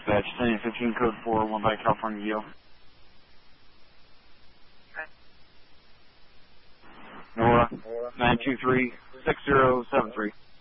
Dispatch, 1015 code 4, 1 by California Yield. Nora, 923-6073.